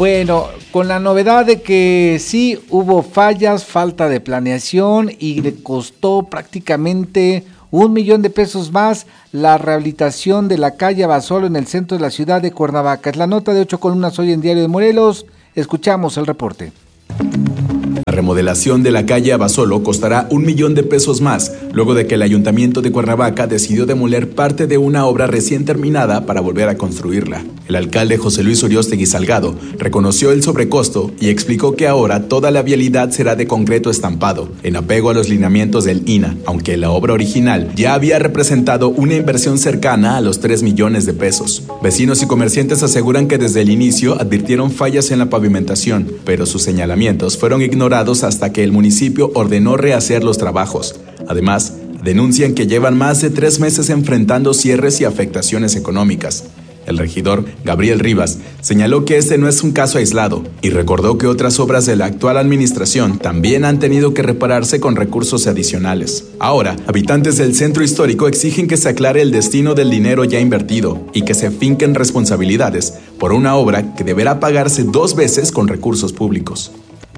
Bueno, con la novedad de que sí hubo fallas, falta de planeación y le costó prácticamente 1 millón de pesos más la rehabilitación de la calle Abasolo en el centro de la ciudad de Cuernavaca. Es la nota de 8 columnas hoy en Diario de Morelos. Escuchamos el reporte. La remodelación de la calle Abasolo costará 1 millón de pesos más, luego de que el Ayuntamiento de Cuernavaca decidió demoler parte de una obra recién terminada para volver a construirla. El alcalde José Luis Uriostegui Salgado reconoció el sobrecosto y explicó que ahora toda la vialidad será de concreto estampado, en apego a los lineamientos del INAH, aunque la obra original ya había representado una inversión cercana a los 3 millones de pesos. Vecinos y comerciantes aseguran que desde el inicio advirtieron fallas en la pavimentación, pero sus señalamientos fueron ignorados hasta que el municipio ordenó rehacer los trabajos. Además, denuncian que llevan más de 3 meses enfrentando cierres y afectaciones económicas. El regidor Gabriel Rivas señaló que este no es un caso aislado y recordó que otras obras de la actual administración también han tenido que repararse con recursos adicionales. Ahora, habitantes del centro histórico exigen que se aclare el destino del dinero ya invertido y que se finquen responsabilidades por una obra que deberá pagarse 2 veces con recursos públicos.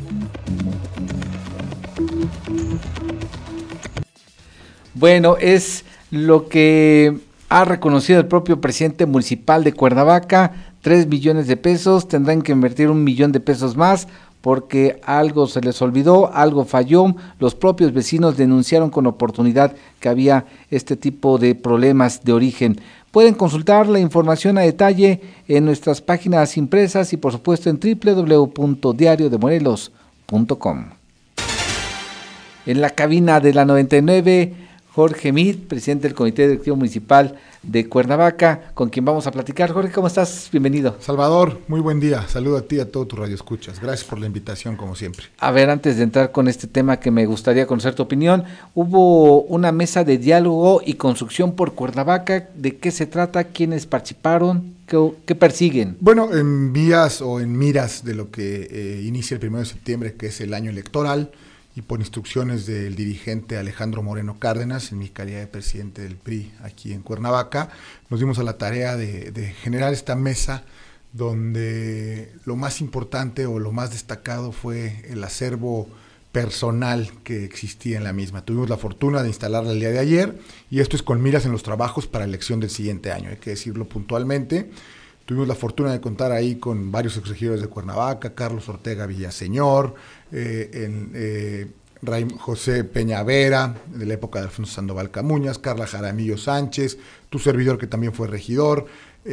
Bueno, es lo que ha reconocido el propio presidente municipal de Cuernavaca, 3 millones de pesos, tendrán que invertir 1 millón de pesos más porque algo se les olvidó, algo falló. Los propios vecinos denunciaron con oportunidad que había este tipo de problemas de origen. Pueden consultar la información a detalle en nuestras páginas impresas y por supuesto en www.diariodemorelos.com. En la cabina de la 99, Jorge Meade, presidente del Comité Directivo Municipal de Cuernavaca, con quien vamos a platicar. Jorge, ¿cómo estás? Bienvenido. Salvador, muy buen día. Saludo a ti y a todo tu radioescuchas. Gracias por la invitación, como siempre. A ver, antes de entrar con este tema que me gustaría conocer tu opinión, hubo una mesa de diálogo y construcción por Cuernavaca. ¿De qué se trata? ¿Quiénes participaron? ¿Qué persiguen? Bueno, en vías o en miras de lo que inicia el 1 de septiembre, que es el año electoral, y por instrucciones del dirigente Alejandro Moreno Cárdenas, en mi calidad de presidente del PRI aquí en Cuernavaca, nos dimos a la tarea de generar esta mesa donde lo más importante o lo más destacado fue el acervo personal que existía en la misma. Tuvimos la fortuna de instalarla el día de ayer y esto es con miras en los trabajos para la elección del siguiente año, hay que decirlo puntualmente. Tuvimos la fortuna de contar ahí con varios exregidores de Cuernavaca, Carlos Ortega Villaseñor, José Peñavera, de la época de Alfonso Sandoval Camuñas, Carla Jaramillo Sánchez, tu servidor que también fue regidor,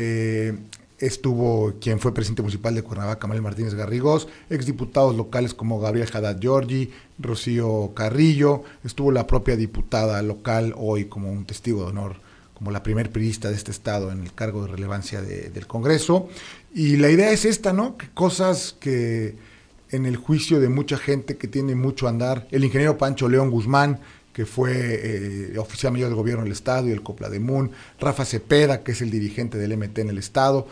estuvo quien fue presidente municipal de Cuernavaca, Manuel Martínez Garrigós, exdiputados locales como Gabriel Haddad Giorgi, Rocío Carrillo, estuvo la propia diputada local hoy como un testigo de honor, como la primer priista de este estado en el cargo de relevancia del Congreso. Y la idea es esta, ¿no? Que cosas que en el juicio de mucha gente que tiene mucho andar, el ingeniero Pancho León Guzmán, que fue oficial mayor del gobierno del estado y el Coplademun, Rafa Cepeda, que es el dirigente del MT en el estado,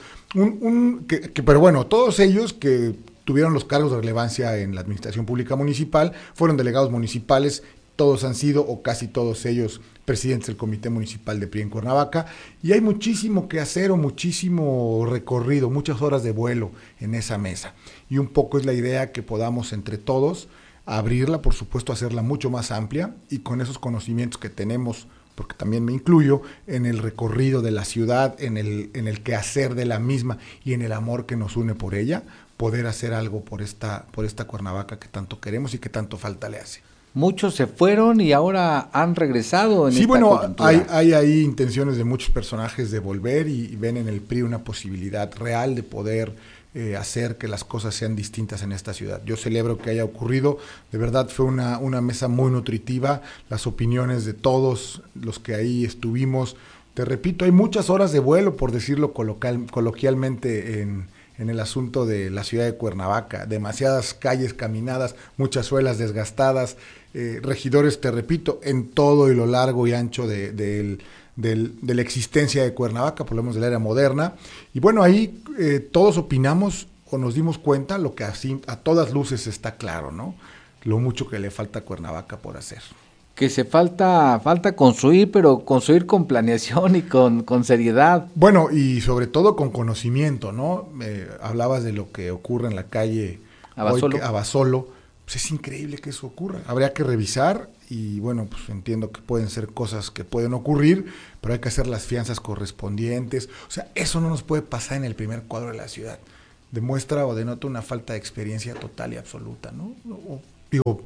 pero bueno, todos ellos que tuvieron los cargos de relevancia en la administración pública municipal, fueron delegados municipales, todos han sido, o casi todos ellos, presidentes del Comité Municipal de PRI en Cuernavaca, y hay muchísimo que hacer o muchísimo recorrido, muchas horas de vuelo en esa mesa. Y un poco es la idea que podamos entre todos abrirla, por supuesto hacerla mucho más amplia, y con esos conocimientos que tenemos, porque también me incluyo, en el recorrido de la ciudad, en el quehacer de la misma y en el amor que nos une por ella, poder hacer algo por esta Cuernavaca que tanto queremos y que tanto falta le hace. Muchos se fueron y ahora han regresado en esta coyuntura. Hay ahí intenciones de muchos personajes de volver y ven en el PRI una posibilidad real de poder hacer que las cosas sean distintas en esta ciudad. Yo celebro que haya ocurrido, de verdad fue una mesa muy nutritiva, las opiniones de todos los que ahí estuvimos. Te repito, hay muchas horas de vuelo, por decirlo coloquialmente, en el asunto de la ciudad de Cuernavaca, demasiadas calles caminadas, muchas suelas desgastadas, regidores, te repito, en todo y lo largo y ancho de la existencia de Cuernavaca, por lo menos de la era moderna, y bueno, ahí todos opinamos o nos dimos cuenta, lo que así a todas luces está claro, ¿no? Lo mucho que le falta a Cuernavaca por hacer. Que falta construir, pero construir con planeación y con seriedad. Bueno, y sobre todo con conocimiento, ¿no? Hablabas de lo que ocurre en la calle Abasolo. Pues es increíble que eso ocurra. Habría que revisar y bueno, pues entiendo que pueden ser cosas que pueden ocurrir, pero hay que hacer las fianzas correspondientes. O sea, eso no nos puede pasar en el primer cuadro de la ciudad. Demuestra o denota una falta de experiencia total y absoluta, ¿no? Digo,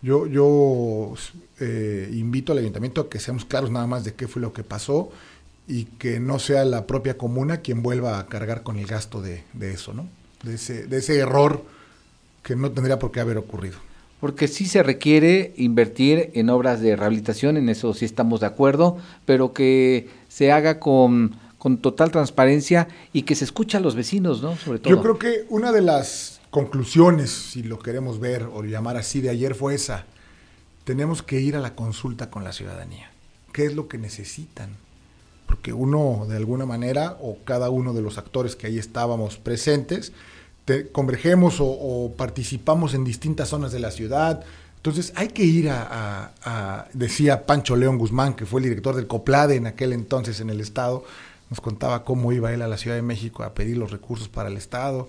yo invito al ayuntamiento a que seamos claros nada más de qué fue lo que pasó y que no sea la propia comuna quien vuelva a cargar con el gasto de eso, ¿no? De ese error que no tendría por qué haber ocurrido. Porque sí se requiere invertir en obras de rehabilitación, en eso sí estamos de acuerdo, pero que se haga con total transparencia y que se escuche a los vecinos, ¿no? Sobre todo. Yo creo que una de las conclusiones, si lo queremos ver o llamar así, de ayer fue esa. Tenemos que ir a la consulta con la ciudadanía. ¿Qué es lo que necesitan? Porque uno, de alguna manera, o cada uno de los actores que ahí estábamos presentes, convergemos o participamos en distintas zonas de la ciudad. Entonces hay que ir decía Pancho León Guzmán, que fue el director del COPLADE en aquel entonces en el Estado, nos contaba cómo iba él a la Ciudad de México a pedir los recursos para el Estado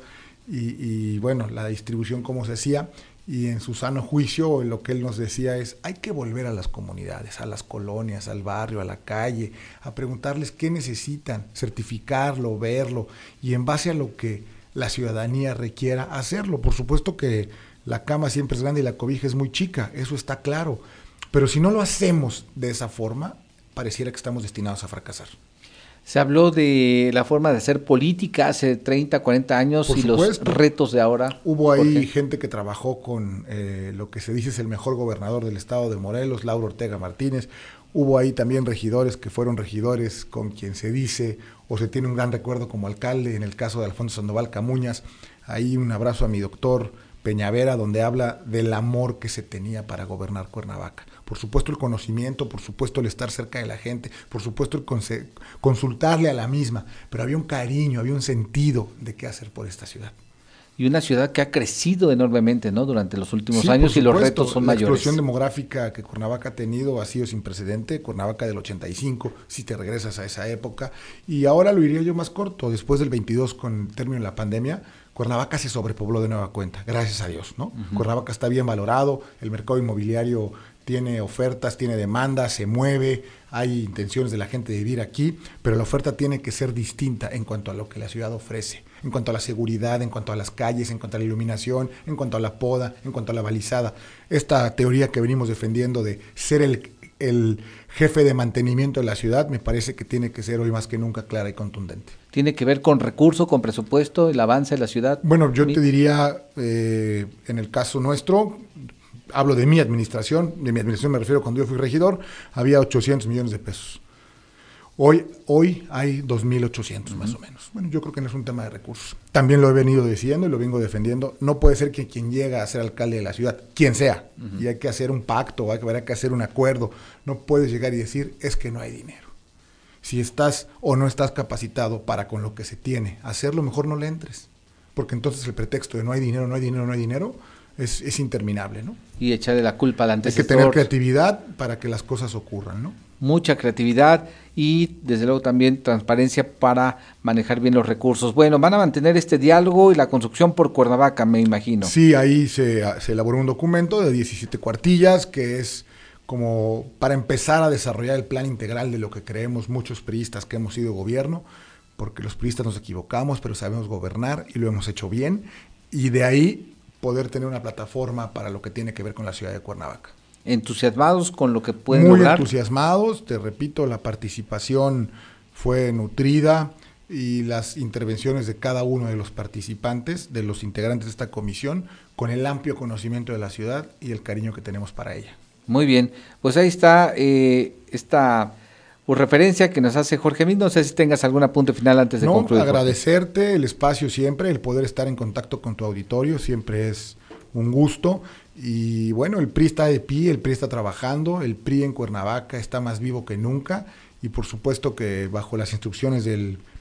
y bueno, la distribución cómo se hacía, y en su sano juicio lo que él nos decía es, hay que volver a las comunidades, a las colonias, al barrio, a la calle, a preguntarles qué necesitan, certificarlo, verlo, y en base a lo que la ciudadanía requiera hacerlo. Por supuesto que la cama siempre es grande y la cobija es muy chica, eso está claro, pero si no lo hacemos de esa forma, pareciera que estamos destinados a fracasar. Se habló de la forma de hacer política hace 30, 40 años y los retos de ahora. Hubo ahí gente que trabajó con lo que se dice es el mejor gobernador del estado de Morelos, Lauro Ortega Martínez. Hubo ahí también regidores que fueron regidores con quien se dice o se tiene un gran recuerdo como alcalde, en el caso de Alfonso Sandoval Camuñas. Ahí un abrazo a mi doctor Peñavera, donde habla del amor que se tenía para gobernar Cuernavaca. Por supuesto el conocimiento, por supuesto el estar cerca de la gente, por supuesto el consultarle a la misma, pero había un cariño, había un sentido de qué hacer por esta ciudad. Y una ciudad que ha crecido enormemente, ¿no? Durante los últimos años y los retos son mayores. La explosión demográfica que Cuernavaca ha tenido ha sido sin precedente. Cuernavaca del 85, si te regresas a esa época. Y ahora lo iría yo más corto, después del 22 con el término de la pandemia, Cuernavaca se sobrepobló de nueva cuenta, gracias a Dios, ¿no? Uh-huh. Cuernavaca está bien valorado, el mercado inmobiliario tiene ofertas, tiene demanda, se mueve, hay intenciones de la gente de vivir aquí, pero la oferta tiene que ser distinta en cuanto a lo que la ciudad ofrece, en cuanto a la seguridad, en cuanto a las calles, en cuanto a la iluminación, en cuanto a la poda, en cuanto a la balizada. Esta teoría que venimos defendiendo de ser el jefe de mantenimiento de la ciudad, me parece que tiene que ser hoy más que nunca clara y contundente. ¿Tiene que ver con recursos, con presupuesto, el avance de la ciudad? Bueno, yo te diría, en el caso nuestro, hablo de mi administración me refiero cuando yo fui regidor, había 800 millones de pesos. Hoy hay 2.800 más o menos. Bueno, yo creo que no es un tema de recursos. También lo he venido diciendo y lo vengo defendiendo. No puede ser que quien llega a ser alcalde de la ciudad, quien sea, y hay que hacer un pacto, habrá que hacer un acuerdo. No puedes llegar y decir, es que no hay dinero. Si estás o no estás capacitado para con lo que se tiene hacerlo, mejor no le entres. Porque entonces el pretexto de no hay dinero, es interminable, ¿no? Y echarle la culpa al antecesor. Hay que tener creatividad para que las cosas ocurran, ¿no? Mucha creatividad y desde luego también transparencia para manejar bien los recursos. Bueno, van a mantener este diálogo y la construcción por Cuernavaca, me imagino. Sí, ahí se elaboró un documento de 17 cuartillas que es como para empezar a desarrollar el plan integral de lo que creemos muchos priistas que hemos sido gobierno, porque los priistas nos equivocamos, pero sabemos gobernar y lo hemos hecho bien, y de ahí poder tener una plataforma para lo que tiene que ver con la ciudad de Cuernavaca. ¿Entusiasmados con lo que pueden lograr? Muy entusiasmados, te repito, la participación fue nutrida y las intervenciones de cada uno de los participantes, de los integrantes de esta comisión, con el amplio conocimiento de la ciudad y el cariño que tenemos para ella. Muy bien, pues ahí está esta referencia que nos hace Jorge Mit. No sé si tengas algún apunte final antes de concluir. Agradecerte el espacio siempre, el poder estar en contacto con tu auditorio, siempre es un gusto. Y bueno, el PRI está de pie, el PRI está trabajando, el PRI en Cuernavaca está más vivo que nunca y por supuesto que bajo las instrucciones del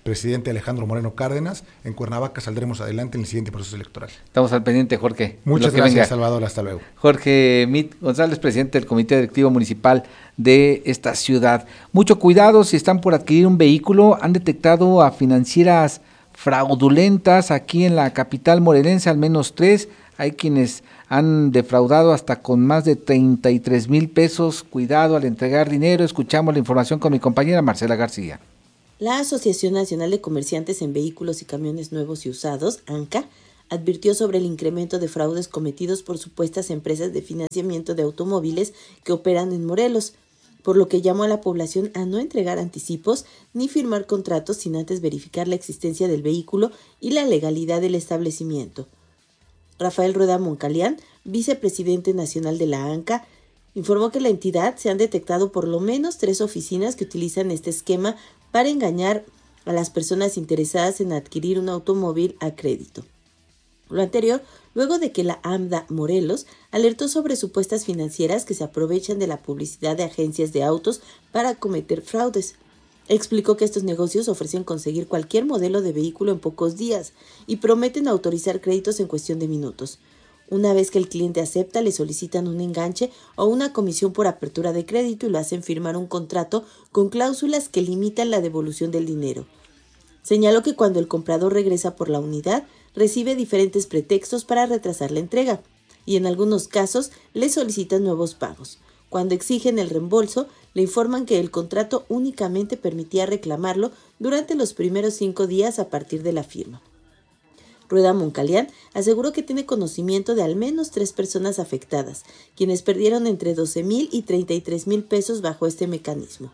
presidente Alejandro Moreno Cárdenas. En Cuernavaca saldremos adelante en el siguiente proceso electoral. Estamos al pendiente, Jorge. Muchas gracias, Salvador. Hasta luego. Jorge Mit González, presidente del Comité Directivo Municipal de esta ciudad. Mucho cuidado si están por adquirir un vehículo. Han detectado a financieras fraudulentas aquí en la capital morelense, al menos 3. Hay quienes han defraudado hasta con más de 33,000 pesos. Cuidado al entregar dinero. Escuchamos la información con mi compañera Marcela García. La Asociación Nacional de Comerciantes en Vehículos y Camiones Nuevos y Usados, ANCA, advirtió sobre el incremento de fraudes cometidos por supuestas empresas de financiamiento de automóviles que operan en Morelos, por lo que llamó a la población a no entregar anticipos ni firmar contratos sin antes verificar la existencia del vehículo y la legalidad del establecimiento. Rafael Rueda Moncalián, vicepresidente nacional de la ANCA, informó que en la entidad se han detectado por lo menos 3 oficinas que utilizan este esquema para engañar a las personas interesadas en adquirir un automóvil a crédito. Lo anterior, luego de que la AMDA Morelos alertó sobre supuestas financieras que se aprovechan de la publicidad de agencias de autos para cometer fraudes. Explicó que estos negocios ofrecen conseguir cualquier modelo de vehículo en pocos días y prometen autorizar créditos en cuestión de minutos. Una vez que el cliente acepta, le solicitan un enganche o una comisión por apertura de crédito y lo hacen firmar un contrato con cláusulas que limitan la devolución del dinero. Señaló que cuando el comprador regresa por la unidad, recibe diferentes pretextos para retrasar la entrega y en algunos casos le solicitan nuevos pagos. Cuando exigen el reembolso, le informan que el contrato únicamente permitía reclamarlo durante los primeros 5 días a partir de la firma. Rueda Moncalián aseguró que tiene conocimiento de al menos 3 personas afectadas, quienes perdieron entre 12,000 y 33,000 pesos bajo este mecanismo.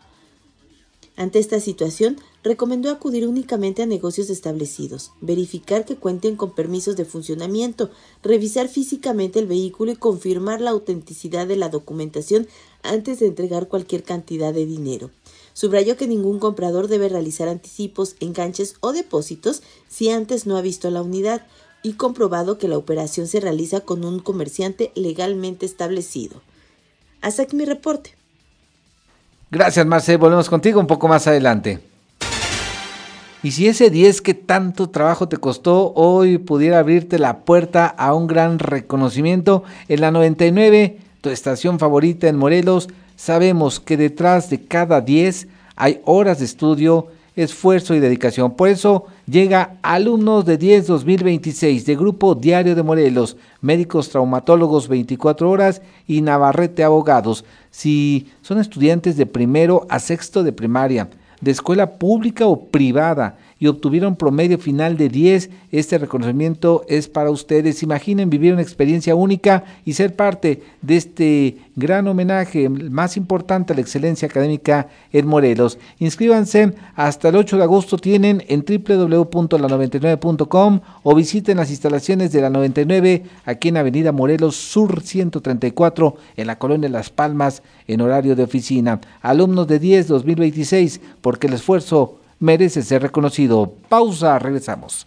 Ante esta situación, recomendó acudir únicamente a negocios establecidos, verificar que cuenten con permisos de funcionamiento, revisar físicamente el vehículo y confirmar la autenticidad de la documentación antes de entregar cualquier cantidad de dinero. Subrayó que ningún comprador debe realizar anticipos, enganches o depósitos si antes no ha visto la unidad y comprobado que la operación se realiza con un comerciante legalmente establecido. Hasta aquí mi reporte. Gracias, Marce. Volvemos contigo un poco más adelante. Y si ese 10 que tanto trabajo te costó hoy pudiera abrirte la puerta a un gran reconocimiento en la 99, tu estación favorita en Morelos, sabemos que detrás de cada 10 hay horas de estudio, esfuerzo y dedicación. Por eso llega Alumnos de 10 2026 de Grupo Diario de Morelos, médicos traumatólogos 24 horas y Navarrete Abogados. Si son estudiantes de primero a sexto de primaria, de escuela pública o privada y obtuvieron promedio final de 10, este reconocimiento es para ustedes. Imaginen vivir una experiencia única y ser parte de este gran homenaje, el más importante a la excelencia académica en Morelos. Inscríbanse hasta el 8 de agosto, tienen en www.la99.com o visiten las instalaciones de la 99 aquí en Avenida Morelos Sur 134 en la colonia Las Palmas en horario de oficina. Alumnos de 10 2026, porque el esfuerzo merece ser reconocido. Pausa, regresamos.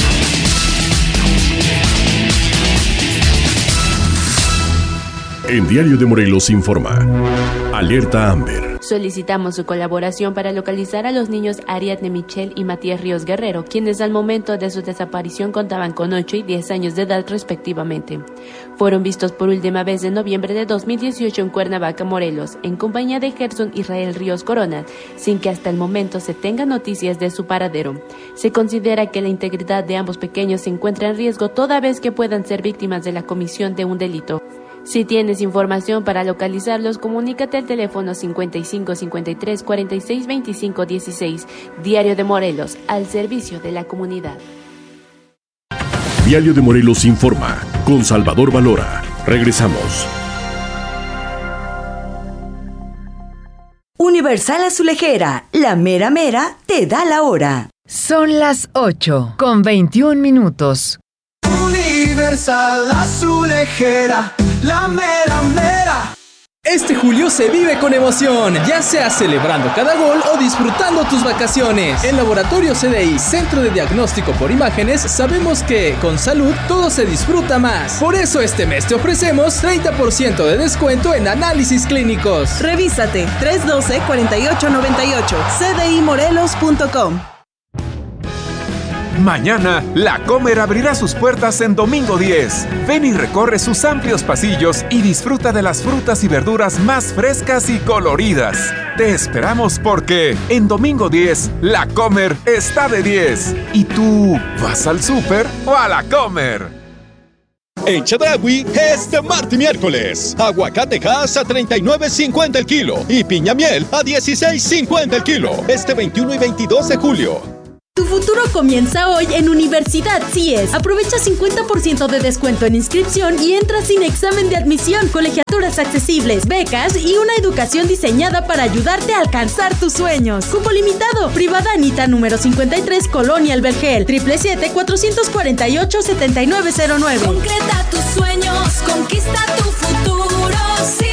En Diario de Morelos informa. Alerta Amber. Solicitamos su colaboración para localizar a los niños Ariadne Michelle y Matías Ríos Guerrero, quienes al momento de su desaparición contaban con 8 y 10 años de edad respectivamente. Fueron vistos por última vez en noviembre de 2018 en Cuernavaca, Morelos, en compañía de Gerson Israel Ríos Corona, sin que hasta el momento se tenga noticias de su paradero. Se considera que la integridad de ambos pequeños se encuentra en riesgo toda vez que puedan ser víctimas de la comisión de un delito. Si tienes información para localizarlos, comunícate al teléfono 55 53 46 25 16. Diario de Morelos, al servicio de la comunidad. Diario de Morelos informa, con Salvador Valora. Regresamos. Universal Azulejera, la mera mera te da la hora. Son las 8:21. Universal Azulejera, la mera mera. Este julio se vive con emoción, ya sea celebrando cada gol o disfrutando tus vacaciones. En Laboratorio CDI, Centro de Diagnóstico por Imágenes, sabemos que con salud todo se disfruta más. Por eso este mes te ofrecemos 30% de descuento en análisis clínicos. Revísate 312-4898, cdimorelos.com. Mañana, La Comer abrirá sus puertas en Domingo 10. Ven y recorre sus amplios pasillos y disfruta de las frutas y verduras más frescas y coloridas. Te esperamos porque en Domingo 10, La Comer está de 10. ¿Y tú vas al súper o a La Comer? En Chedraui, este martes y miércoles, aguacate Hass a $39.50 el kilo y piña miel a $16.50 el kilo, este 21 y 22 de julio. Tu futuro comienza hoy en Universidad CIES. Aprovecha 50% de descuento en inscripción y entra sin examen de admisión, colegiaturas accesibles, becas y una educación diseñada para ayudarte a alcanzar tus sueños. Cupo limitado. Privada Anita número 53, Colonia El Vergel. 777-448-7909. Concreta tus sueños, conquista tu futuro, CIES.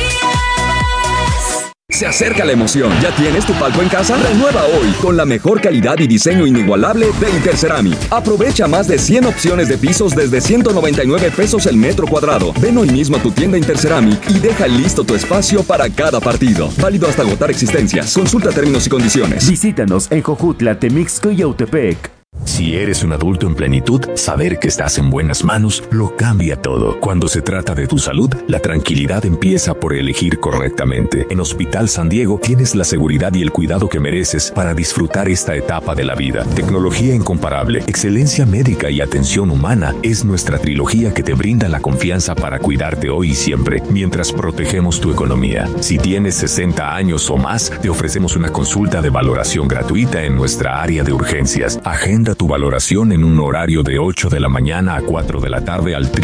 Se acerca la emoción. ¿Ya tienes tu palco en casa? Renueva hoy con la mejor calidad y diseño inigualable de Interceramic. Aprovecha más de 100 opciones de pisos desde $199 el metro cuadrado. Ven hoy mismo a tu tienda Interceramic y deja listo tu espacio para cada partido. Válido hasta agotar existencias. Consulta términos y condiciones. Visítanos en Jojutla, Temixco y Yautepec. Si eres un adulto en plenitud, saber que estás en buenas manos lo cambia todo. Cuando se trata de tu salud, la tranquilidad empieza por elegir correctamente. En Hospital San Diego tienes la seguridad y el cuidado que mereces para disfrutar esta etapa de la vida. Tecnología incomparable, excelencia médica y atención humana es nuestra trilogía que te brinda la confianza para cuidarte hoy y siempre, mientras protegemos tu economía. Si tienes 60 años o más, te ofrecemos una consulta de valoración gratuita en nuestra área de urgencias. Agenda tu valoración en un horario de 8 de la mañana a 4 de la tarde al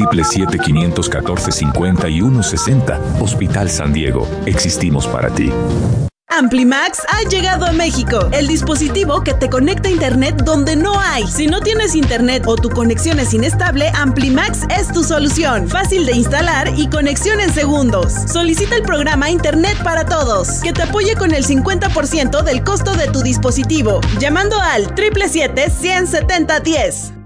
777-514-5160. Hospital San Diego. Existimos para ti. Amplimax ha llegado a México, el dispositivo que te conecta a internet donde no hay. Si no tienes internet o tu conexión es inestable, Amplimax es tu solución. Fácil de instalar y conexión en segundos. Solicita el programa Internet para Todos, que te apoye con el 50% del costo de tu dispositivo, llamando al 777-170-10.